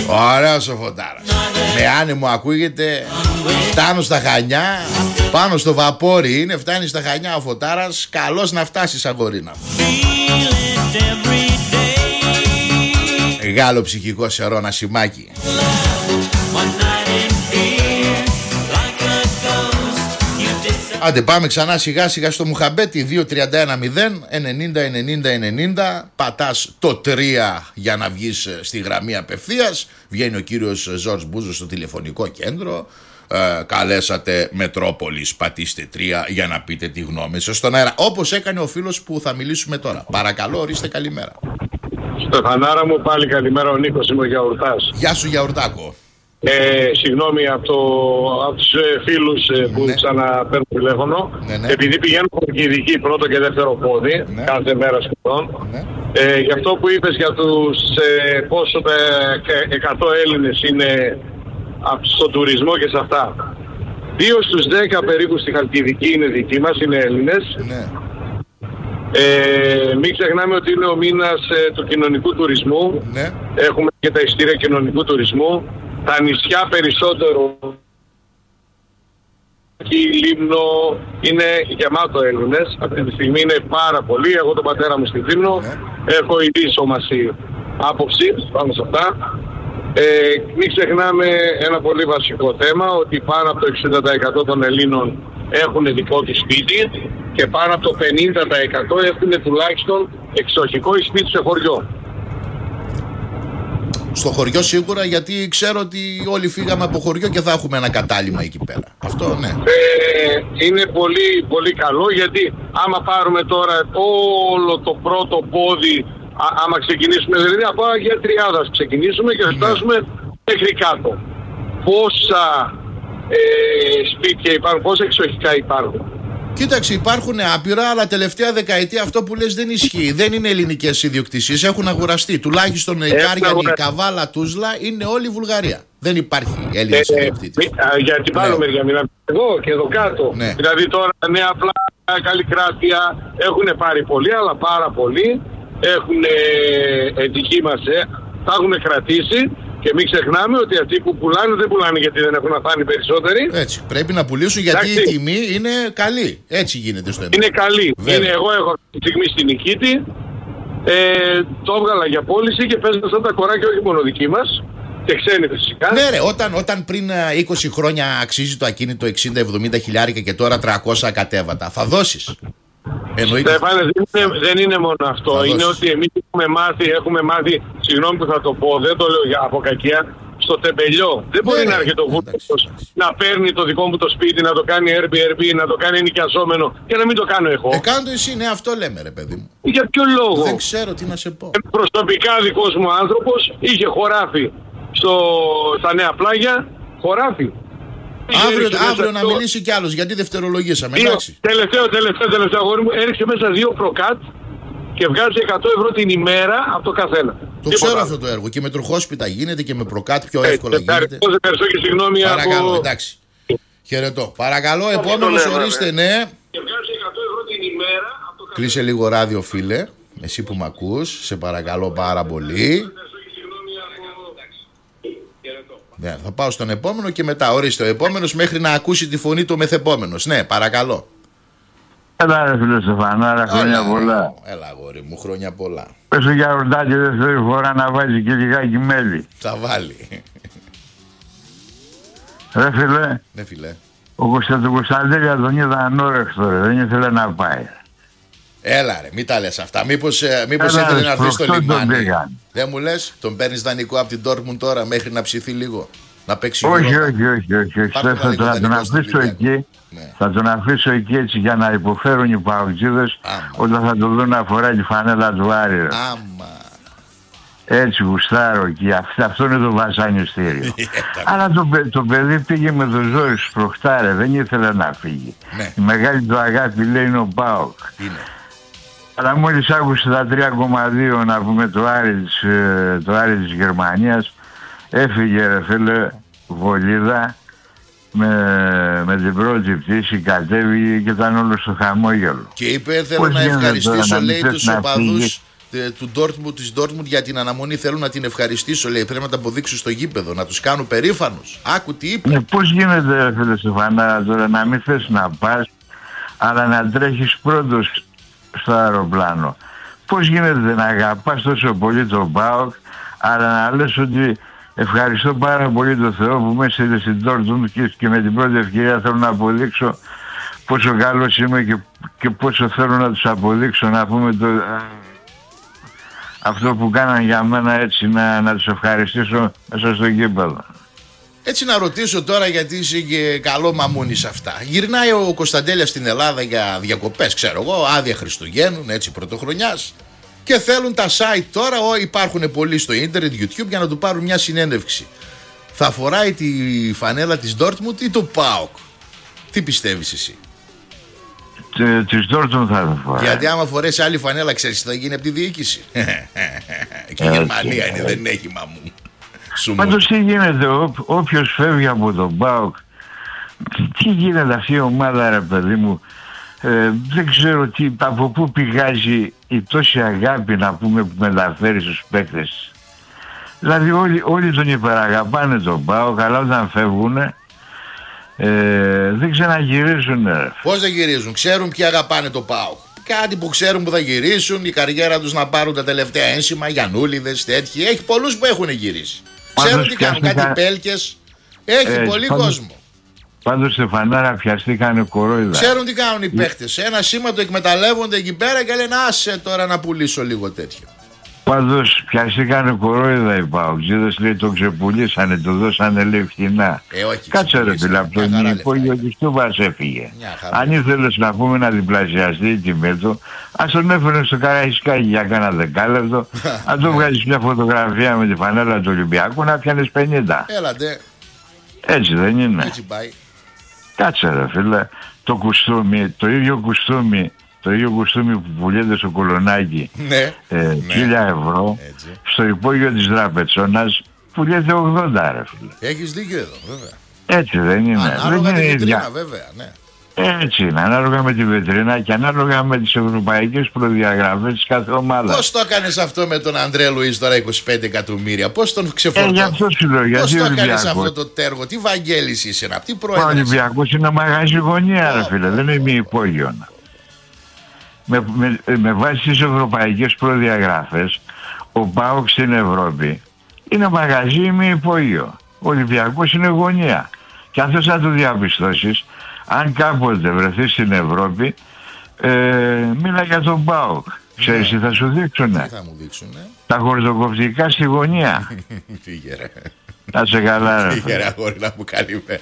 Ωραίος ο Φωτάρας. Με άνεμο ακούγεται. Φτάνω στα Χανιά. Πάνω στο βαπόρι είναι. Φτάνει στα Χανιά ο Φωτάρας. Καλώς να φτάσεις, αγορίνα μου. Μεγάλο ψυχικό σερώνα σημάκι. Άντε πάμε ξανά σιγά σιγά στο Μουχαμπέτη. 2-31-0-90-90-90. Πατάς το 3 για να βγεις στη γραμμή απευθείας. Βγαίνει ο κύριος Ζορς Μπούζος στο τηλεφωνικό κέντρο. Καλέσατε Μετρόπολης, πατήστε 3 για να πείτε τη γνώμη σας στον αέρα. Όπως έκανε ο φίλος που θα μιλήσουμε τώρα. Παρακαλώ, ορίστε, καλημέρα. Στεφανάρα μου, πάλι καλημέρα, ο Νίκος, είμαι ο Γιαουρτάς. Γεια σου Γιαουρτάκο. Συγγνώμη από τους φίλους που ξαναπαίρνουν τηλέφωνο. Επειδή πηγαίνω χορκιδική πρώτο και δεύτερο πόδι, κάθε μέρα σχεδόν. Γι' αυτό που είπες για τους πόσο 100 Έλληνες είναι στον τουρισμό και σε αυτά. 2 στους 10 περίπου στη Χαλκιδική είναι δικοί μας, είναι Έλληνες. Μην ξεχνάμε ότι είναι ο μήνας του κοινωνικού τουρισμού. Έχουμε και τα εισιτήρια κοινωνικού τουρισμού. Τα νησιά περισσότερο και η Λίμνο είναι γεμάτο Έλληνες. Αυτή τη στιγμή είναι πάρα πολλοί. Εγώ τον πατέρα μου στη Λίμνο έχω ήδη ισόμαση άποψη πάνω σε αυτά. Μην ξεχνάμε ένα πολύ βασικό θέμα, ότι πάνω από το 60% των Ελλήνων έχουν δικό τους σπίτι και πάνω από το 50% έχουν τουλάχιστον εξοχικό ή σπίτι σε χωριό. Στο χωριό σίγουρα, γιατί ξέρω ότι όλοι φύγαμε από χωριό και θα έχουμε ένα κατάλημα εκεί πέρα. Αυτό ναι. Είναι πολύ πολύ καλό, γιατί άμα πάρουμε τώρα όλο το πρώτο πόδι, άμα ξεκινήσουμε δηλαδή από Αγία Τριάδας ξεκινήσουμε και θα φτάσουμε μέχρι κάτω. Πόσα σπίτια υπάρχουν, πόσα εξοχικά υπάρχουν. Κοίταξε, υπάρχουν άπειρα, αλλά τελευταία δεκαετία αυτό που λες δεν ισχύει. Δεν είναι ελληνικές ιδιοκτησίες, έχουν αγοραστεί. Τουλάχιστον η Κάριανη, η Καβάλα, Τούσλα είναι όλη η Βουλγαρία. Δεν υπάρχει Έλληνες ιδιοκτήτης. Γιατί πάνω μεριά μιλάμε εδώ και εδώ κάτω. Δηλαδή τώρα Νέα Πλάκα, Καλλικράτεια έχουν πάρει πολλοί, αλλά πάρα πολλοί έχουν δικοί μας, τα έχουν κρατήσει. Και μην ξεχνάμε ότι αυτοί που πουλάνε δεν πουλάνε γιατί δεν έχουν αφάνει περισσότεροι. Έτσι. Πρέπει να πουλήσουν γιατί η τιμή είναι καλή. Έτσι γίνεται στο είναι καλή. Εγώ έχω αυτή τη στιγμή στην Νικήτη. Το έβγαλα για πώληση και παίζουν σαν τα κοράκια, όχι μόνο δική μας. Και ξένοι φυσικά. Ναι, ρε, όταν πριν 20 χρόνια αξίζει το ακίνητο 60-70 χιλιάρικα και τώρα 300 κατέβατα, θα δώσεις. Στέφανε, δεν είναι μόνο αυτό. Είναι ότι εμείς έχουμε μάθει, συγγνώμη που θα το πω, δεν το λέω από κακία, στο τεμπελιό. Δεν μπορεί να έρχεται ο Βούλγαρος να παίρνει το δικό μου το σπίτι, να το κάνει Airbnb, να το κάνει νοικιαζόμενο και να μην το κάνω εγώ. Κάνε το εσύ, ναι, αυτό λέμε ρε παιδί μου. Για ποιο λόγο? Δεν ξέρω τι να σε πω. Προσωπικά δικός μου άνθρωπος είχε χωράφι στα Νέα Πλάγια, χωράφι. Αύριο να μιλήσει κι άλλος, γιατί δευτερολογήσαμε. Τελευταίο αγόρι μου, έριξε μέσα 2 προκάτ και βγάζει 100 ευρώ την ημέρα από το καθένα. Το ξέρω αυτό το έργο. Και με τροχόσπιτα γίνεται και με προκάτ πιο εύκολα γίνεται. Ευχαριστώ και συγγνώμη. Παρακαλώ, εντάξει. Χαιρετώ. Παρακαλώ, επόμενος ορίστε, ναι. Και βγάζει 100 ευρώ την ημέρα από το καθένα. Κλείσε λίγο ράδιο, φίλε. Εσύ που μ' ακούς, σε παρακαλώ πάρα πολύ. Ναι, θα πάω στον επόμενο και μετά ορίστε ο επόμενος μέχρι να ακούσει τη φωνή του μεθεπόμενος. Ναι, παρακαλώ. Έλα ρε φίλε Στεφανάρα, χρόνια πολλά. Έλα αγόρι μου, χρόνια πολλά. Πες ο Γιαουρντάκη δεύτερη φορά να βάζει και λιγάκι μέλι. Θα βάλει. Ρε φίλε. Ναι φίλε. Ο Κωνσταντέλια τον είδα ανόρεξτο ρε, δεν ήθελε να πάει. Έλα ρε, μην τα λες αυτά. Μήπως ήθελε να έρθει στο λιμάνι. Δεν μου λες, τον παίρνεις δανεικό από την Dortmund τώρα μέχρι να ψηθεί λίγο. Να παίξει όχι. Θα τον αφήσω εκεί. Ναι. Θα τον αφήσω εκεί έτσι για να υποφέρουν οι παουτζίδες όταν θα το δουν να φοράει τη φανέλα του Άρη. Έτσι γουστάρω εκεί. Αυτό είναι το βασανιστήριο. Αλλά το παιδί πήγε με το ζόρι σου προχτάρε. Δεν ήθελε να φύγει. Ναι. Η μεγάλη του αγάπη λέει είναι ο ΠΑΟΚ. Αλλά μόλις άκουσε τα 3,2 να πούμε το Άρη της Γερμανίας, έφυγε ρε φίλε βολίδα με την πρώτη πτήση, κατέβηκε και ήταν όλο στο χαμόγελο. Και είπε θέλω να ευχαριστήσω λέει τους οπαδούς της Dortmund για την αναμονή. Θέλω να την ευχαριστήσω, λέει. Πρέπει να τα αποδείξω στο γήπεδο, να τους κάνω περήφανους. Άκου τι είπε. Πώς γίνεται, φίλε Στεφανάρα, τώρα να μην θες να πας, αλλά να τρέχεις πρώτος στο αεροπλάνο? Πώς γίνεται να αγαπάς τόσο πολύ τον ΠΑΟΚ, αλλά να λες ότι ευχαριστώ πάρα πολύ τον Θεό που με έστειλε στην Dortmund και με την πρώτη ευκαιρία θέλω να αποδείξω πόσο καλός είμαι και πόσο θέλω να τους αποδείξω, να πούμε αυτό που κάναν για μένα, έτσι να τους ευχαριστήσω μέσα στο γήπεδο. Έτσι να ρωτήσω τώρα, γιατί είσαι και καλό μαμούνι σε αυτά. Γυρνάει ο Κωνσταντέλιας στην Ελλάδα για διακοπές, ξέρω εγώ, άδεια Χριστουγέννων, έτσι πρωτοχρονιάς. Και θέλουν τα site τώρα, υπάρχουν πολλοί στο ίντερνετ, YouTube, για να του πάρουν μια συνέντευξη. Θα φοράει τη φανέλα της Dortmund ή του ΠΑΟΚ? Τι πιστεύεις εσύ? Της Dortmund θα φοράει. Γιατί άμα φορέσει άλλη φανέλα, ξέρεις τι θα γίνει από τη διοίκηση? Και η Γερμανία είναι, δεν έχει μαμού. Πάντως τι γίνεται, όποιος φεύγει από τον ΠΑΟΚ, τι γίνεται αυτή η ομάδα, ρε παιδί μου? Δεν ξέρω από πού πηγάζει η τόση αγάπη, να πούμε, που μεταφέρει στους παίκτες. Δηλαδή όλοι τον υπεραγαπάνε τον ΠΑΟΚ, αλλά όταν φεύγουν δεν ξαναγυρίζουν. Πώς δεν γυρίζουν? Ξέρουν ποιοι αγαπάνε τον ΠΑΟΚ. Κάτι που ξέρουν που θα γυρίσουν, η καριέρα τους να πάρουν τα τελευταία ένσημα, Γιαννούλιδες, τέτοιοι. Έχει πολλούς που έχουν γυρίσει. Ξέρουν τι κάνουν, κάτι πέλκες. Έχει πολύ κόσμο. Πάντως Στεφανάρα, πιαστήκανε κορόιδα. Ξέρουν τι κάνουν οι παίχτες. Ένα σήμα το εκμεταλλεύονται εκεί πέρα και λένε άσε τώρα να πουλήσω λίγο τέτοιο. Πάντως πιαστήκανε κορόιδα οι ΠΑΟΚτζίδες, λέει, το ξεπουλήσανε, το δώσανε, λέει, φθηνά. Κάτσε ρε φίλε, από τον υπόγειο της Τούμπας έφυγε. Αν ήθελες, να πούμε, να διπλασιαστεί η τιμή του, ας τον έφερε στο Καραϊσκάκι για κάνα δεκάλεπτο. Αν το βγάζεις μια φωτογραφία με τη φανέλα του Ολυμπιακού, να πιάνεις 50. Έλατε. Έτσι δεν είναι? Έτσι πάει. Κάτσε ρε φίλε, το κουστούμι, το ίδιο κουστούμι που πουλιέται στο Κολονάκι, 1.000 ευρώ, έτσι, στο υπόγειο της Δραπετσόνας πουλιέται 80, ρε φίλε. Έχεις δίκιο εδώ, βέβαια. Έτσι δεν είναι? Ανάλογα τη βιτρίνα, βέβαια, ναι. Έτσι είναι, ανάλογα με τη βιτρίνα και ανάλογα με τις ευρωπαϊκές προδιαγραφές της κάθε ομάδα. Πώς το έκανες αυτό με τον Αντρέ Λουίς τώρα 25 εκατομμύρια? Πώς τον ξεφορτώνεις? Πώς το έκανες αυτό το τέργο? Τι Βαγγέλης είσαι, να τι πρόεδρος? Ο Ολυμπιακός είναι μαγαζί γωνία, ρε φίλε, δεν είναι μη υπόγειο. Με βάση τις ευρωπαϊκές προδιαγραφές, ο ΠΑΟΚ στην Ευρώπη είναι μαγαζί μη υπόγειο. Ο Ολυμπιακός είναι γωνία. Και αν θες να το διαπιστώσεις, αν κάποτε βρεθείς στην Ευρώπη, μίλα για τον ΠΑΟΚ. Ξέρεις τι θα σου δείξουνε? Τι θα μου δείξουνε? Τα χορτοκοπτικά στη γωνία. Φύγε ρε. Να σε καλά ρε. Φύγε ρε αγόρι, να μου καλημέρα.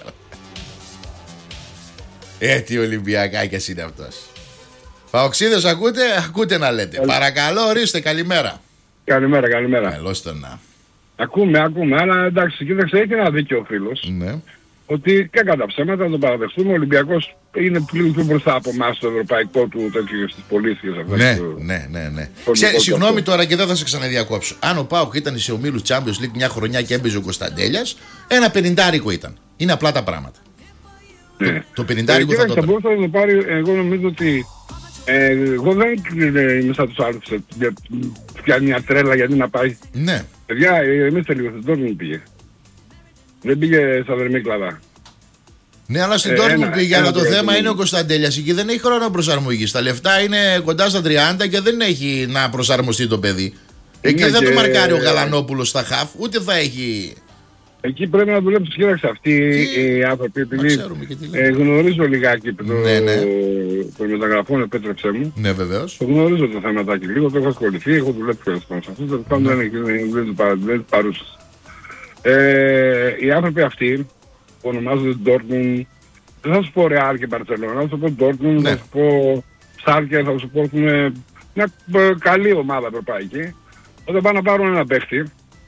Τι Ολυμπιακάκιας είναι αυτός. Παοξίδες ακούτε να λέτε. Παρακαλώ, ορίστε, καλημέρα. Καλημέρα. Καλώς το να. Ακούμε, αλλά εντάξει, κοίταξε, έχει ένα δίκιο ο φίλος. Ναι. Ότι και κατά ψέματα να το παραδεχτούμε, ο Ολυμπιακός είναι πλήρως πιο μπροστά από εμάς στο ευρωπαϊκό του τέτοιο στις πωλήσεις. Ναι. Συγγνώμη τώρα και δεν θα σε ξαναδιακόψω. Αν ο ΠΑΟΚ ήταν σε ομίλους Champions League μια χρονιά και έμπαιζε ο Κωνσταντέλιας, ένα 50 ήταν. Είναι απλά τα πράγματα. Ναι. Το 50 θα το έπαιρνε. Θα μπορούσα να το πάρει, εγώ νομίζω ότι εγώ δεν είμαι σαν τους άλλους πια μια τρέλα γιατί να πάει. Ναι. Παιδιά, εμείς λίγο στην Dortmund πήγε. Δεν πήγε στα Δερμίκλαδα. Ναι, αλλά στην Dortmund πήγε, αλλά το θέμα είναι ο Κωνσταντέλιας εκεί δεν έχει χρόνο προσαρμογής. Τα λεφτά είναι κοντά στα 30 και δεν έχει να προσαρμοστεί το παιδί. Εκεί δεν το μαρκάρει ο Γαλανόπουλος στα χαφ, ούτε θα έχει. Εκεί πρέπει να δουλέψεις, κοίταξε αυτοί οι άνθρωποι, επειδή γνωρίζω λιγάκι των μεταγραφών, επέτρεψέ μου. Ναι, βεβαίως. Το γνωρίζω το θεματάκι λίγο, το έχω ασχοληθεί, έχω δουλέψει και πάνω σε αυτό, δεν παρούσες. Οι άνθρωποι αυτοί που ονομάζονται Dortmund, δεν θα σου πω Real και Barcelona, θα σου πω Dortmund, θα σου πω Schalke, θα σου πω μια καλή ομάδα ευρωπαϊκή. Όταν πάνε να πάρουν ένα παίχτη,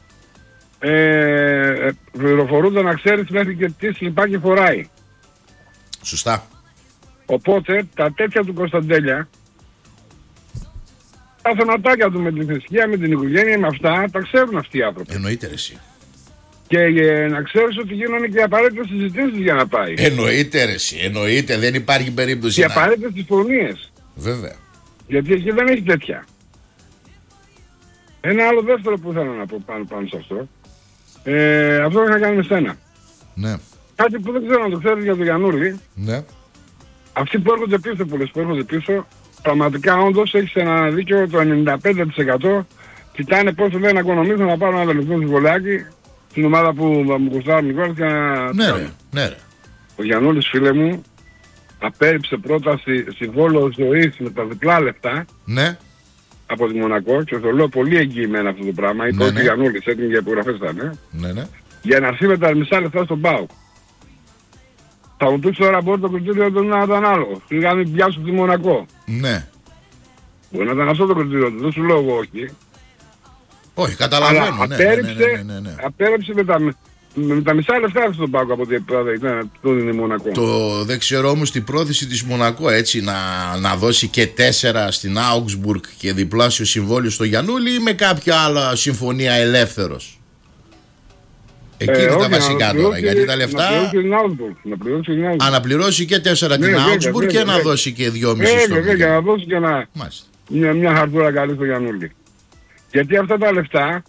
πληροφορούνται να ξέρεις μέχρι και τι σλιπάκι φοράει. Σωστά. Οπότε τα τέτοια του Κωνσταντέλια, τα θεματάκια του με την θρησκεία, με την οικογένεια, με αυτά, τα ξέρουν αυτοί οι άνθρωποι. Εννοείται ρε εσύ. Και να ξέρεις ότι γίνονται και απαραίτητες συζητήσεις για να πάει. Εννοείται ρε εσύ, εννοείται, δεν υπάρχει περίπτωση. Και απαραίτητες συμφωνίες. Βέβαια. Γιατί εκεί δεν έχει τέτοια. Ένα άλλο δεύτερο που θέλω να πω πάνω σε αυτό. Αυτό είχα κάνει με σένα. Ναι. Κάτι που δεν ξέρω να το ξέρεις για τον Γιαννούλη. Ναι. Αυτοί που έρχονται πίσω, πολλές που έρχονται πίσω, πραγματικά όντως έχεις ένα δίκαιο, το 95% κοιτάνε πώς λένε να οικονομήσουν, να πάρουν ένα τελευταίο συμβολάκι στην ομάδα που μου κοστάρουν οι κόρες και να... Ναι ρε. Ο Γιαννούλης, φίλε μου, απέρριψε πρόταση συμβόλαιο ζωής με τα διπλά λεφτά. Ναι. Από τη Μονακό, και το λέω πολύ εγγυημένα αυτό το πράγμα. Είπε ότι ο Γιαννούλης έτοιμοι για υπογραφές ήταν. Ναι. Για να έρθει με τα μισά λεφτά στον ΠΑΟΚ. Θα μου πεις τώρα μπορεί το κριτήριο του να ήταν άλλο. Σιγά μην πιάσουν τη Μονακό. Ναι. Μπορεί να ήταν αυτό το κριτήριο του, δεν σου λέω εγώ όχι. Όχι, καταλαβαίνω. Αλλά απέρριψε με τα μισά λεφτά στον ΠΑΟΚ από ό,τι το δίνει η Μονακό. Το δεν ξέρω όμως την πρόθεση της Μονακό έτσι να δώσει και 4 στην Augsburg και διπλάσιο συμβόλαιο στο Γιαννούλη ή με κάποια άλλα συμφωνία ελεύθερος. Εκεί είναι τα βασικά τώρα, γιατί τα λεφτά να πληρώσει και 4 την Augsburg και να δώσει και 2,5 στο Βέβαια, για να δώσει και μια χαρτούρα καλή στο Γιαννούλη. Γιατί αυτά τα λεφτά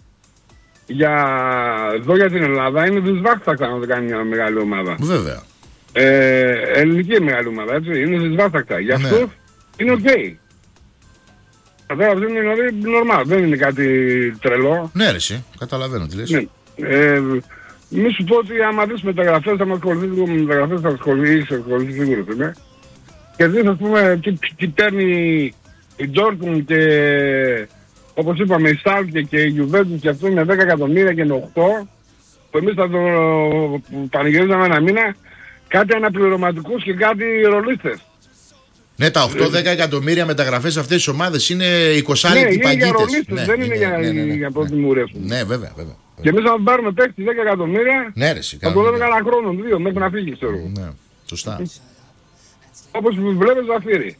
εδώ για την Ελλάδα είναι δυσβάστακτα να το κάνει μια μεγάλη ομάδα. Βέβαια. Ελληνική μεγάλη ομάδα, έτσι, είναι δυσβάστακτα. Για αυτούς είναι οκ. Αυτό είναι δηλαδή normal, δεν είναι κάτι τρελό. Ναι ρε εσύ, καταλαβαίνω τι λες. Μη σου πω ότι άμα δεις μεταγραφές θα μας ασχοληθείς λίγο με μεταγραφές, θα ασχοληθείς σίγουρα είμαι. Και δεις ας πούμε τι παίρνει η Dortmund και όπως είπαμε η Schalke και η Juventus και αυτό με 10 εκατομμύρια και με 8 που εμείς θα το πανηγυρίζαμε ένα μήνα, κάτι αναπληρωματικούς και κάτι ρολίστες. Ναι, τα 8-10 εκατομμύρια μεταγραφές αυτές τις ομάδες είναι 20 λεπτοί παγκίτες. Ναι, δεν είναι για πρώτη μου ρεύση. Ναι, βέβαια. Και εμείς θα πάρουμε παίκτη 10 εκατομμύρια, ναι, ρε, θα το λέμε κανένα χρόνο, 2 μέχρι να φύγει, ξέρω. Ναι, σωστά. Όπως βλέπεις Ζαφύρι.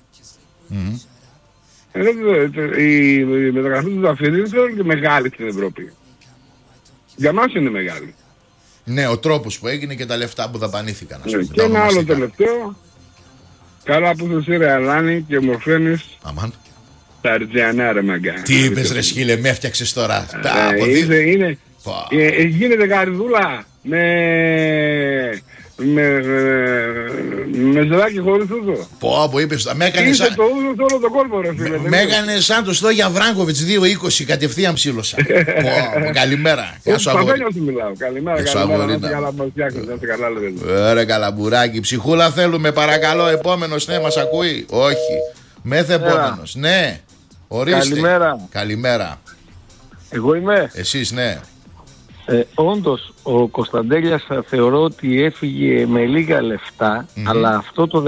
Η μεταγραφή του Ζαφύρι δεν είναι και μεγάλη στην Ευρώπη. Για μας είναι μεγάλη. Ναι, ο τρόπος που έγινε και τα λεφτά που δαπανήθηκαν. Και ένα άλλο τελευταίο. Καλά που είσαι ρε Αλάνη και μορφαίνεις. Αμάν. Τα Αρτζιανά ρε μαγκά. Τι είπες ρε σκύλε, με έφτιαξες τώρα. Γίνεται καρδούλα με ζεράκι χωρίς ούζο. Πω είπες, με έκανες σαν... το ούζο σε όλο τον κόλπο ρε φίλε. Με έκανες σαν το Στόγια Βράγκοβιτς 2-20, κατευθείαν ψήλωσα. Καλημέρα. Παπένια σου μιλάω. Καλημέρα. Ρε καλαμπουράκι, ψυχούλα θέλουμε παρακαλώ. Επόμενος, ναι, μας ακούει. Όχι, μέθε επόμενος. Ναι, ορίστε. Καλημέρα. Εγώ είμαι. Εσείς, ναι. Όντως ο Κωνσταντέλιας θεωρώ ότι έφυγε με λίγα λεφτά, αλλά αυτό το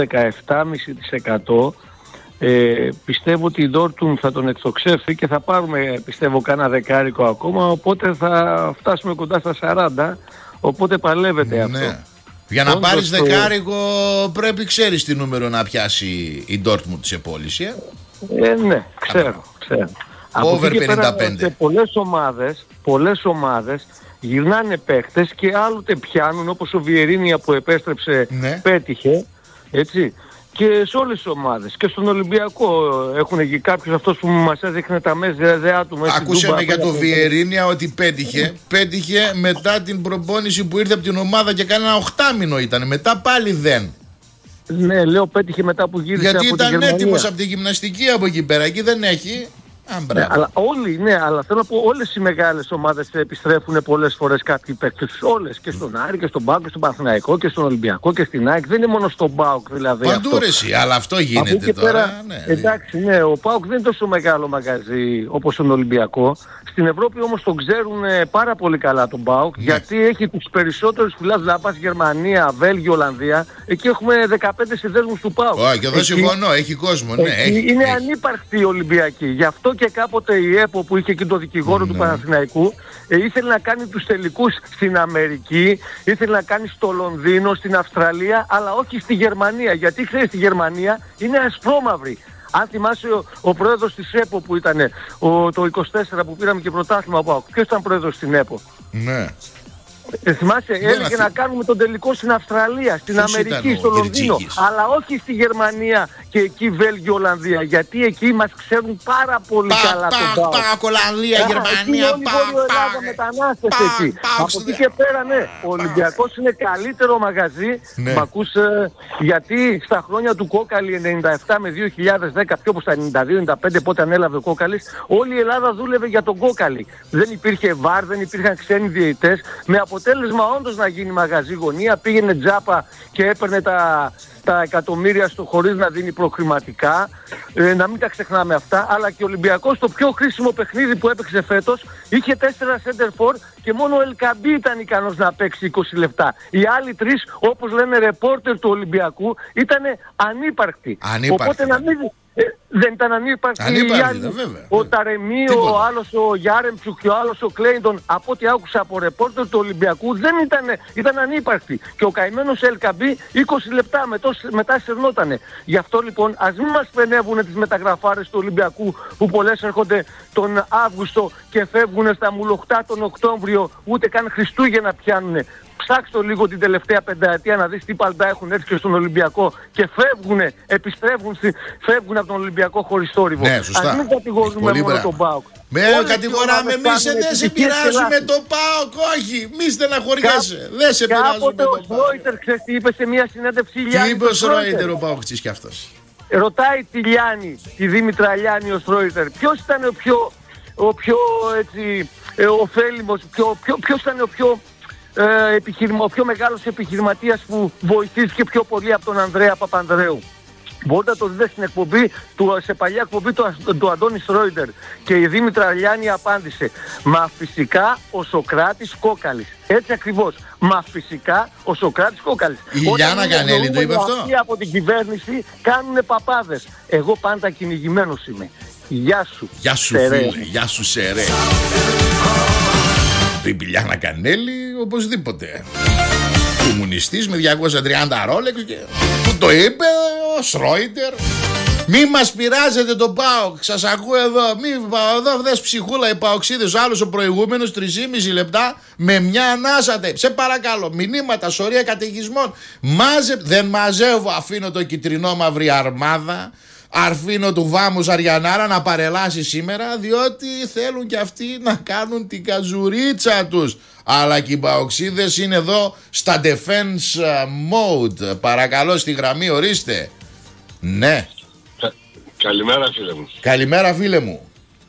17,5% πιστεύω ότι η Dortmund θα τον εκτοξεύσει και θα πάρουμε πιστεύω κάνα δεκάρικο ακόμα, οπότε θα φτάσουμε κοντά στα 40, οπότε παλεύεται αυτό. Για να πάρεις δεκάρικο πρέπει ξέρεις τι νούμερο να πιάσει η Dortmund σε πώληση. Ναι, ξέρω. Over 55. Σε πολλές ομάδες γυρνάνε παίχτες και άλλοτε πιάνουν, όπως ο Βιερίνια που επέστρεψε πέτυχε, έτσι, και σε όλες τις ομάδες. Και στον Ολυμπιακό έχουν και κάποιος αυτός που μας έδειχνε τα μέσα του μέσα. Άκουσε με για το Βιερίνια ότι πέτυχε μετά την προπόνηση που ήρθε από την ομάδα και κάνει ένα 8μηνο ήταν, μετά πάλι δεν. Ναι, λέω πέτυχε μετά που γύρισε γιατί από την Γερμανία. Γιατί ήταν έτοιμος από τη γυμναστική από εκεί πέρα, εκεί δεν έχει. Ναι, αλλά θέλω να πω όλες οι μεγάλες ομάδες επιστρέφουν πολλές φορές κάποιοι παίκτες. Όλες, και στον Άρη και στον ΠΑΟΚ και στον Παναθηναϊκό και στον Ολυμπιακό και στην ΑΕΚ. Δεν είναι μόνο στον ΠΑΟΚ δηλαδή. Παντού ρε, αλλά αυτό γίνεται τώρα. Πέρα, εντάξει, ναι, ο ΠΑΟΚ δεν είναι τόσο μεγάλο μαγαζί όπως τον Ολυμπιακό. Στην Ευρώπη όμως τον ξέρουν πάρα πολύ καλά τον ΠΑΟΚ, γιατί έχει τους περισσότερους φυλάς, να πας Γερμανία, Βέλγιο, Ολλανδία. Εκεί έχουμε 15 συνδέσμους του ΠΑΟΚ. Και εδώ συμφωνώ, έχει κόσμο. Είναι ανύπαρκτη η Ολυμπιακή. Γι' αυτό και κάποτε η ΕΠΟ που είχε εκεί το δικηγόρο του Παναθηναϊκού ήθελε να κάνει τους τελικούς στην Αμερική, ήθελε να κάνει στο Λονδίνο, στην Αυστραλία, αλλά όχι στη Γερμανία. Γιατί ξέρεις, στη Γερμανία είναι ασπρόμαυρη. Αν θυμάσαι ο πρόεδρος της ΕΠΟ που ήταν το 24 που πήραμε και πρωτάθλημα από ΑΟΚ, ποιος ήταν πρόεδρος στην ΕΠΟ? Ναι. Θυμάσαι, έλεγε να κάνουμε τον τελικό στην Αυστραλία, στην Αμερική, στο Λονδίνο, αλλά όχι στη Γερμανία και εκεί Βέλγιο-Ολλανδία. Γιατί εκεί μας ξέρουν πάρα πολύ καλά τον ΠΑΟΚ. Πάκ, Ολλανδία, Γερμανία, όλη η Βόρειο Ελλάδα μετανάστες εκεί. Από εκεί και πέρα, ναι, ο Ολυμπιακός είναι καλύτερο μαγαζί. Μ' ακούς, γιατί στα χρόνια του Κόκαλη 97 με 2010, πιο όπως τα 92-95 πότε ανέλαβε ο Κόκαλης, όλη η Ελλάδα δούλευε για τον Κόκαλη. Δεν υπήρχε βαρ, δεν υπήρχαν ξένοι διαιτητές, με αποτέλεσμα όντως να γίνει μαγαζί γωνία, πήγαινε τζάπα και έπαιρνε τα εκατομμύρια στο χωρίς να δίνει προχρηματικά, να μην τα ξεχνάμε αυτά, αλλά και ο Ολυμπιακός το πιο χρήσιμο παιχνίδι που έπαιξε φέτος είχε 4 center for και μόνο ο Ελκαμπή ήταν ικανός να παίξει 20 λεπτά. Οι άλλοι 3, όπως λένε ρεπόρτερ του Ολυμπιακού, ήταν ανύπαρκτοι. Οπότε να μην... δεν ήταν ανύπαρκτοι οι άλλοι. Ο Ταρεμί, ο άλλος ο Γιάρεμτσουκ και ο άλλος ο Κλέιντον, από ό,τι άκουσα από ρεπόρτερ του Ολυμπιακού, δεν ήταν ανύπαρκτοι. Και ο καημένος Ελκαμπή 20 λεπτά μετά σερνότανε. Γι' αυτό λοιπόν ας μην μας πενεύουν τις μεταγραφάρες του Ολυμπιακού που πολλές έρχονται τον Αύγουστο και φεύγουν στα μουλοχτά τον Οκτώβριο, ούτε καν Χριστούγεννα πιάνουνε. Ψάξτε λίγο την τελευταία πενταετία να δεις τι παλτά έχουν έρθει και στον Ολυμπιακό και φεύγουν από τον Ολυμπιακό χωρίς θόρυβο. Ναι, σωστά. Ας μην κατηγορούμε μόνο τον ΠΑΟΚ. Κατηγοράμε εμείς, δεν σε πειράζουμε τον ΠΑΟΚ, όχι, μη στεναχωριέσαι, δεν σε πειράζουμε τον ΠΑΟΚ. Κάποτε ο Σρόιτερ, ξέρεις τι είπε σε μια συνέντευξη Τι είπε ο Σρόιτερ ο ΠΑΟΚτσής κι αυτός? Ρωτάει τη Λιάννη, τη Δήμητρα Λιάννη ο Σρόιτερ, ποιος ήταν ο πιο έτσι, ωφέλιμος, ποιος ήταν ο πιο μεγάλος επιχειρηματίας που βοηθήθηκε πιο πολύ από τον Ανδρέα Παπανδρέου. Μπορείτε να το δείτε στην εκπομπή, σε παλιά εκπομπή του Αντώνη Σρόιτερ. Και η Δήμητρα Λιάννη απάντησε: μα φυσικά ο Σοκράτης Κόκαλης. Έτσι ακριβώς. Μα φυσικά ο Σοκράτης Κόκαλης. Η Λιάννα Κανέλη το είπε αυτό. Αυτοί από την κυβέρνηση κάνουνε παπάδες. Εγώ πάντα κυνηγημένος είμαι. Γεια σου. Γεια σου φίλε, γεια σου Σερέ. Η Λιάννα Κανέλη οπωσδήποτε. Κομμουνιστής με 230 ρόλεξ και που το είπε ο Σρόιτερ. Μη μας πειράζετε τον ΠΑΟΚ, σας ακούω εδώ. Εδώ δες ψυχούλα οι ΠΑΟΚσίδες. Άλλος ο προηγούμενος 3,5 λεπτά με μια ανάσατε. Σε παρακαλώ, μηνύματα, σωρία καταιγισμών. Δεν μαζεύω, αφήνω το κυτρινό μαύρη αρμάδα. Αρφίνο του Βάμου Αριανάρα να παρελάσει σήμερα, διότι θέλουν και αυτοί να κάνουν την καζουρίτσα τους. Αλλά και οι παοξίδες είναι εδώ στα defense mode. Παρακαλώ στη γραμμή, ορίστε. Ναι. Καλημέρα φίλε μου. Καλημέρα φίλε μου.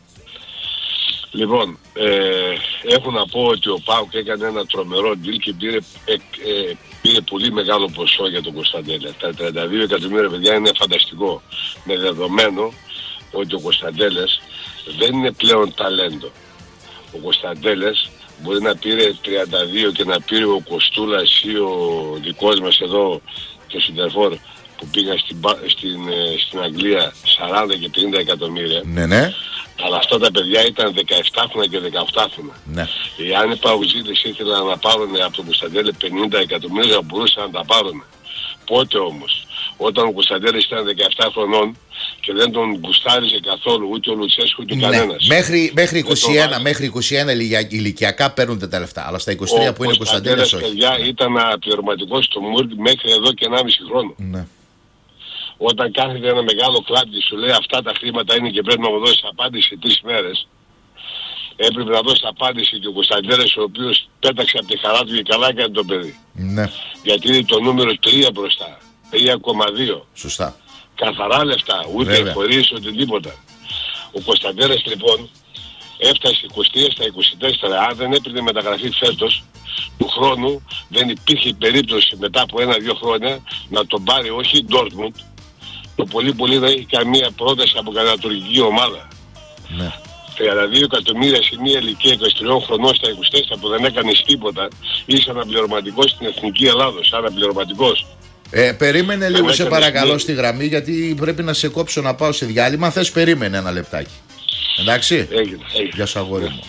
Λοιπόν, έχω να πω ότι ο ΠΑΟΚ έκανε ένα τρομερό deal και πήρε πολύ μεγάλο ποσό για τον Κωνσταντέλια. Τα 32 εκατομμύρια παιδιά είναι φανταστικό. Με δεδομένο ότι ο Κωνσταντέλιας δεν είναι πλέον ταλέντο. Ο Κωνσταντέλιας μπορεί να πήρε 32 και να πήρε ο Κοστούλας ή ο δικός μας εδώ και ο Σιντερφόρ που πήγαν στην Αγγλία 40 και 50 εκατομμύρια. Ναι. Αλλά αυτά τα παιδιά ήταν 17 χρόνια και 18 χρόνια. Ναι. Εάν οι παουτζίδες ήθελαν να πάρουν από τον Κωνσταντέλη 50 εκατομμύρια μπορούσαν να τα πάρουν. Πότε όμως? Όταν ο Κωνσταντέλης ήταν 17 χρονών και δεν τον γουστάριζε καθόλου ούτε ο Λουτσέσκου ούτε κανένας. Μέχρι 21 ηλικιακά παίρνουν τα λεφτά. Αλλά στα 23 που είναι ο Κωνσταντέλης όχι. Παιδιά ήταν πληρωματικός στο Μουρκ μέχρι εδώ και 1,5 χρόνο. Ναι. Όταν κάθεται ένα μεγάλο κλάδι σου λέει αυτά τα χρήματα είναι και πρέπει να μου δώσει απάντηση 3 μέρες. Έπρεπε να δώσει απάντηση και ο Κωνσταντέλης ο οποίος πέταξε από τη χαρά του και καλά έκανε το παιδί. Ναι. Γιατί είναι το νούμερο 3 μπροστά. 3,2. Σωστά. Καθαρά λεφτά, ούτε χωρίς οτιδήποτε. Ο Κωνσταντέλης λοιπόν έφτασε 23 στα 24. Αν δεν έπαιρνε μεταγραφή φέτος του χρόνου δεν υπήρχε περίπτωση μετά από 1-2 χρόνια να τον πάρει όχι η Ντόρτμουντ. Το πολύ να έχει καμία πρόταση από κανένα τουρκική ομάδα. Ναι. 32 εκατομμύρια σε μια ηλικία 23 χρονών στα 24 που δεν έκανες τίποτα, είσαι αναπληρωματικός στην Εθνική Ελλάδος, αναπληρωματικός. Περίμενε λίγο σε παρακαλώ στη γραμμή γιατί πρέπει να σε κόψω να πάω σε διάλειμμα. Θες περίμενε ένα λεπτάκι. Εντάξει. Έγινε. Γεια σου αγόρι μου.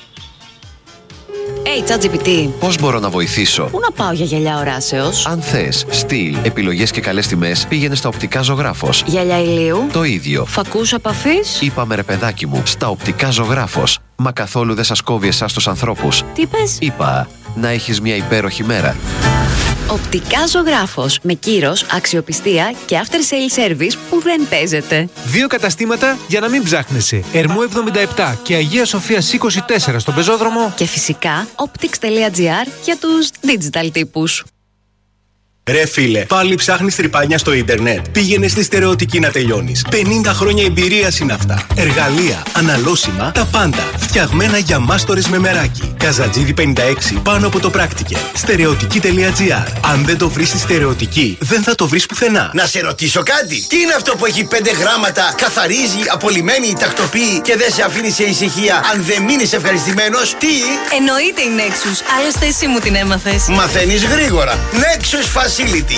ChatGPT. Πώς μπορώ να βοηθήσω? Πού να πάω για γυαλιά οράσεως? Αν θες στυλ, επιλογές και καλές τιμές, πήγαινε στα Οπτικά Ζωγράφος. Γυαλιά ηλίου. Το ίδιο. Φακούς επαφής. Είπαμε ρε παιδάκι μου, στα Οπτικά Ζωγράφος. Μα καθόλου δεν σας κόβει εσάς τους ανθρώπους. Τι πες? Είπα, να έχεις μια υπέροχη μέρα. Οπτικά Ζωγράφος. Με κύρος, αξιοπιστία και after sale service που δεν παίζεται. 2 καταστήματα για να μην ψάχνεσαι. Ερμού 77 και Αγία Σοφίας 24 στον Πεζόδρομο. Και φυσικά optics.gr για τους digital τύπους. Ρε φίλε, πάλι ψάχνεις τρυπάνια στο ίντερνετ? Πήγαινε στη Στερεωτική να τελειώνεις. 50 χρόνια εμπειρίας είναι αυτά. Εργαλεία, αναλώσιμα, τα πάντα. Φτιαγμένα για μάστορες με μεράκι. Καζατζίδι 56 πάνω από το Πράκτικε. Στερεωτική.gr. Αν δεν το βρεις στη Στερεωτική, δεν θα το βρεις πουθενά. Να σε ρωτήσω κάτι. Τι είναι αυτό που έχει 5 γράμματα, καθαρίζει, απολυμμένει, τακτοποιεί και δεν σε αφήνει σε ησυχία αν δεν μείνεις ευχαριστημένος? Τι? Εννοείται η Nexus. Άλλωστε εσύ μου την έμαθες. Μαθαίνεις γρήγορα. Nexus Facility 2310 36 54 36.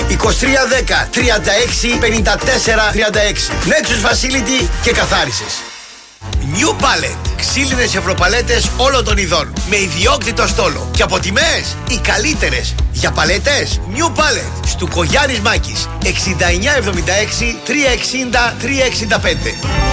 Nexus Facility και καθάρισες. New Pallet. Ξύλινες ευρωπαλέτες όλων των ειδών. Με ιδιόκτητο στόλο. Και από τιμές οι καλύτερες. Για παλέτες New Pallet. Στουκογιάννης Μάκης 6976 360 365.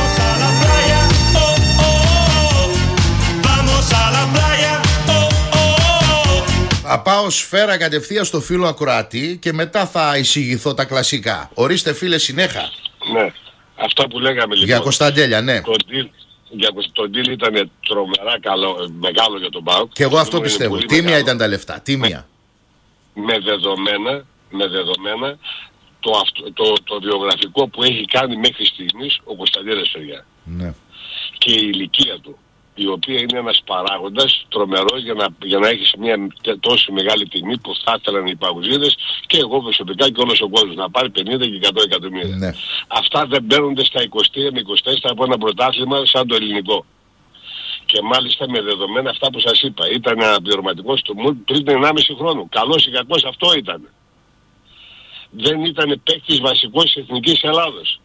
Θα πάω σφαίρα κατευθείαν στο φίλο ακροατή και μετά θα εισηγηθώ τα κλασικά. Ορίστε φίλε, συνέχα. Ναι, αυτά που λέγαμε λοιπόν. Για Κωνσταντέλια, ναι. Το deal ήταν τρομερά μεγάλο για τον ΠΑΟΚ. Και εγώ αυτό πιστεύω. Τίμια ήταν τα λεφτά. Τίμια. Με δεδομένα το βιογραφικό που έχει κάνει μέχρι στιγμής ο Κωνσταντέλιας Φεριά. Ναι. Και η ηλικία του, η οποία είναι ένας παράγοντας τρομερός για να έχεις μια τόσο μεγάλη τιμή που θα ήθελαν οι παγκοσμίδες και εγώ προσωπικά και όλος ο κόσμος να πάρει 50 και 100 εκατομμύρια. Ναι. Αυτά δεν μπαίνονται στα 23 με 24 από ένα πρωτάθλημα σαν το ελληνικό. Και μάλιστα με δεδομένα αυτά που σας είπα. Ήταν αναπληρωματικός του ΜΟΥ πριν 1,5 χρόνο. Καλός ή κακός αυτό ήταν. Δεν ήταν παίκτης βασικός της Εθνικής Ελλάδος.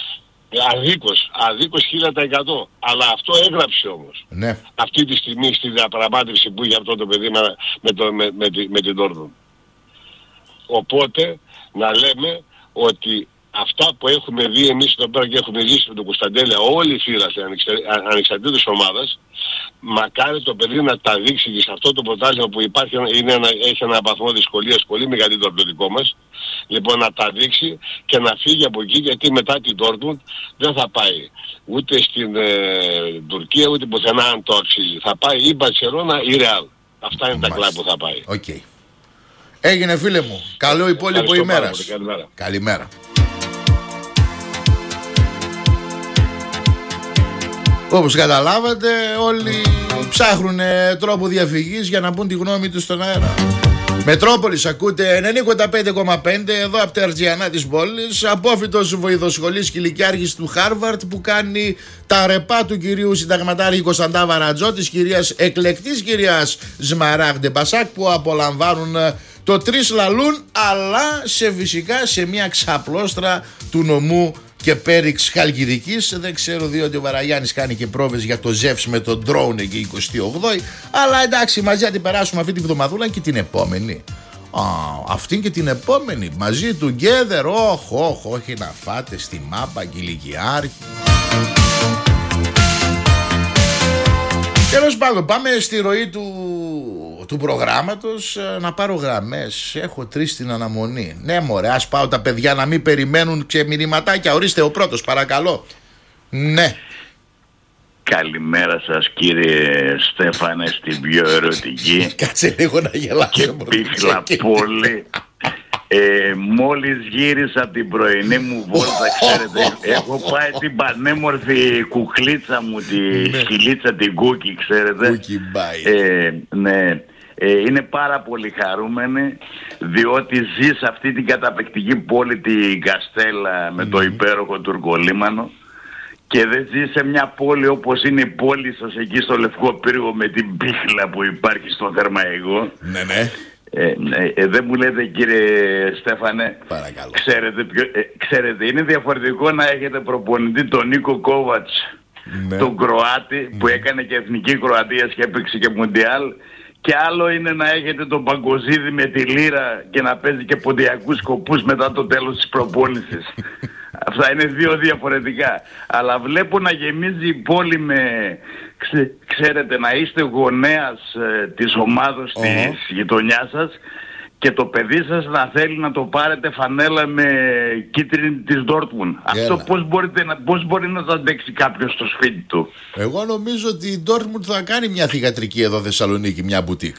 Αδίκως 1000%. Αλλά αυτό έγραψε όμως. Ναι. Αυτή τη στιγμή στη διαπραγμάτευση που είχε αυτό το παιδί με την Dortmund. Οπότε να λέμε ότι αυτά που έχουμε δει εμείς εδώ πέρα και έχουμε ζήσει με τον Κωνσταντέλια, όλοι οι φύλαθλοι ανεξαρτήτως ομάδας, μακάρι το παιδί να τα δείξει και σε αυτό το πρωτάθλημα που υπάρχει, έχει ένα βαθμό δυσκολίας πολύ μεγαλύτερο από το δικό μας. Λοιπόν, να τα δείξει και να φύγει από εκεί, γιατί μετά την Dortmund δεν θα πάει ούτε στην Τουρκία ούτε πουθενά αν το αξίζει. Θα πάει ή Μπαρσελόνα ή Ρεάλ. Αυτά είναι τα κλαμπ που θα πάει. Okay. Έγινε φίλε μου. Καλό υπόλοιπο ημέρας. Καλημέρα. Όπως καταλάβατε, όλοι ψάχνουν τρόπο διαφυγής για να πούν τη γνώμη τους στον αέρα. Μετρόπολης ακούτε 95,5 εδώ από τα Αρτζιανά της πόλης. Απόφοιτος βοηθοσχολής και ηλικιάρχης του Χάρβαρτ που κάνει τα ρεπά του κυρίου συνταγματάρχη Κωνσταντά Βαρατζό, της κυρίας εκλεκτής κυρίας Σμαράγντε Μπασάκ, που απολαμβάνουν το τρεις λαλούν, αλλά φυσικά σε μια ξαπλώστρα του νομού και πέριξ Χαλκιδικής. Δεν ξέρω, διότι ο Βαραγιάννης κάνει και πρόβες για το Ζεύς με τον drone εκεί 28η. Αλλά εντάξει, μαζί να την περάσουμε αυτή τη βδομαδούλα και την επόμενη. Αυτήν και την επόμενη μαζί together. Όχι να φάτε στη μάπα και ηλικιάρχη. Τέλος πάντων, πάμε στη ροή του προγράμματος. Να πάρω γραμμές. Έχω 3 στην αναμονή. Ναι μωρέ, ας πάω τα παιδιά να μην περιμένουν και μηνυματάκια. Ορίστε ο πρώτος, παρακαλώ. Ναι. Καλημέρα σας κύριε Στέφανε, στην πιο ερωτική. Κάτσε λίγο να γελάσω. Και πίχλα πολύ. Μόλις γύρισα από την πρωινή μου βόλτα, ξέρετε, έχω πάει την πανέμορφη κουκλίτσα μου, τη σκυλίτσα την Κούκι, ξέρετε. Ναι. Είναι πάρα πολύ χαρούμενη, διότι ζει σε αυτή την καταπληκτική πόλη την Καστέλα με το υπέροχο τουρκολίμανο και δεν ζει σε μια πόλη όπως είναι η πόλη σας εκεί στο Λευκό Πύργο με την πίχλα που υπάρχει στο Θερμαϊκό. Ναι. Δεν μου λέτε κύριε Στέφανε, παρακαλώ. Ξέρετε, είναι διαφορετικό να έχετε προπονητή τον Νίκο Κόβατς, τον Κροάτη που έκανε και εθνική Κροατίας και έπαιξε και Μουντιάλ, και άλλο είναι να έχετε τον Παγκοζίδη με τη λύρα και να παίζει και ποντιακούς σκοπούς μετά το τέλος της προπόνησης. Αυτά είναι 2 διαφορετικά. Αλλά βλέπω να γεμίζει η πόλη με, ξέρετε, να είστε γονέας της ομάδος της γειτονιάς σας και το παιδί σας να θέλει να το πάρετε φανέλα με κίτρινη της Dortmund. Αυτό πώς μπορεί να το αντέξει κάποιος στο σπίτι του? Εγώ νομίζω ότι η Dortmund θα κάνει μια θυγατρική εδώ Θεσσαλονίκη, μια μπουτίκ.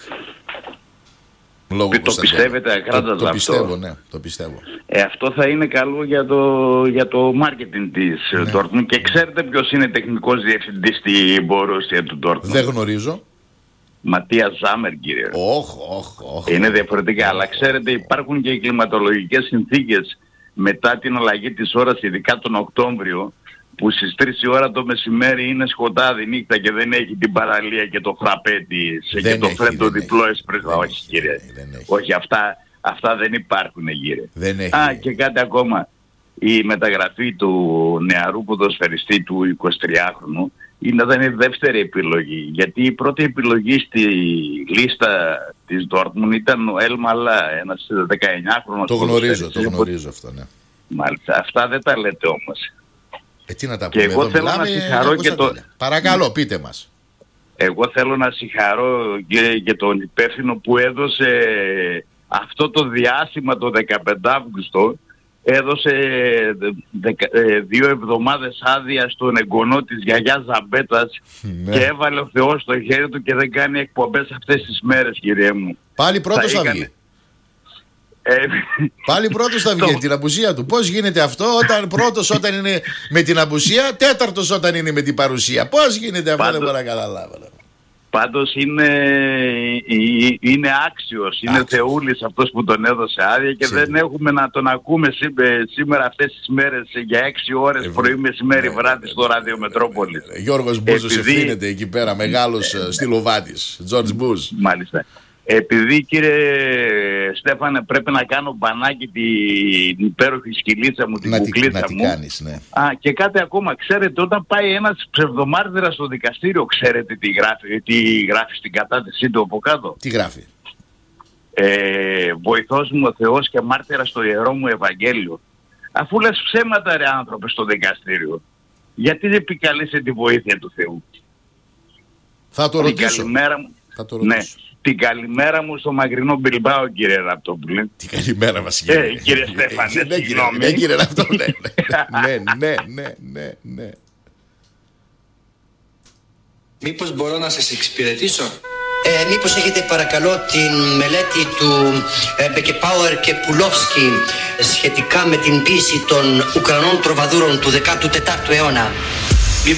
Το πιστεύετε ακράδαντα αυτό? Το πιστεύω, ναι, το πιστεύω. Αυτό θα είναι καλό για το marketing της Dortmund. Και ξέρετε ποιος είναι τεχνικός διευθυντής στην Borussia του Dortmund? Δεν γνωρίζω. Ματίας Ζάμερ, κύριε. Είναι διαφορετικά, αλλά ξέρετε υπάρχουν και οι κλιματολογικές συνθήκες μετά την αλλαγή της ώρας, ειδικά τον Οκτώβριο, που στις 3 η ώρα το μεσημέρι είναι σκοτάδι νύχτα και δεν έχει την παραλία και το φραπέ της και το φρέντο διπλό εσπρέσο. Όχι, κύριε. Όχι, αυτά δεν υπάρχουν, κύριε. Και κάτι ακόμα. Η μεταγραφή του νεαρού ποδοσφαιριστή του 23χρονου ήταν η δεύτερη επιλογή. Γιατί η πρώτη επιλογή στη λίστα της Dortmund ήταν ο Ελμαλά, ένας 19χρονος. Το γνωρίζω αυτό, ναι. Μάλιστα. Αυτά δεν τα λέτε όμως. Τι να τα πούμε, και εγώ θέλω να συγχαρώ και Παρακαλώ, πείτε μας. Εγώ θέλω να συγχαρώ και τον υπεύθυνο που έδωσε αυτό το διάστημα το 15 Αύγουστο. Έδωσε 2 εβδομάδες άδεια στον εγγονό της γιαγιάς Ζαμπέτας και έβαλε ο Θεός στο χέρι του και δεν κάνει εκπομπές αυτές τις μέρες, κύριε μου. Πάλι πρώτος θα βγει. Πάλι πρώτος θα βγει την απουσία του. Πώς γίνεται αυτό πρώτος όταν είναι με την απουσία, τέταρτος όταν είναι με την παρουσία? Πώς γίνεται αυτό? Δεν μπορώ να καταλάβω. Πάντως είναι άξιος, είναι θεούλης αυτός που τον έδωσε άδεια και δεν έχουμε να τον ακούμε σήμερα αυτές τις μέρες για 6 ώρες πρωί, μεσημέρι, βράδυ στο Ράδιο Μετρόπολης. Γιώργος Μπούζος ευθύνεται εκεί πέρα, μεγάλος στυλοβάτης, Τζορτζ Μπούζ. Μάλιστα. Επειδή, κύριε Στέφανε, πρέπει να κάνω μπανάκι την υπέροχη σκυλίτσα μου, την κουκλίτσα μου. Κάνεις, ναι. Και κάτι ακόμα, ξέρετε, όταν πάει ένας ψευδομάρτυρας στο δικαστήριο, ξέρετε τι γράφει στην κατάθεσή του από κάτω? Τι γράφει? Βοηθός μου ο Θεός και μάρτυρας στο Ιερό μου Ευαγγέλιο. Αφού λες ψέματα, ρε άνθρωπε, στο δικαστήριο, γιατί δεν επικαλείσαι τη βοήθεια του Θεού? Θα το ρωτήσω. Ναι. Την καλημέρα μου στο μακρινό Μπιλμπάο, κύριε Ραπτόπουλε. Την καλημέρα μας, κύριε. Κύριε Στέφανε, συγγνώμη. Ναι, κύριε Ραπτόπουλε. Ναι. Μήπως μπορώ να σας εξυπηρετήσω? Μήπως έχετε παρακαλώ την μελέτη του Μπεκεπάουερ και Πουλόφσκι σχετικά με την ποίηση των Ουκρανών τροβαδούρων του 14ου αιώνα?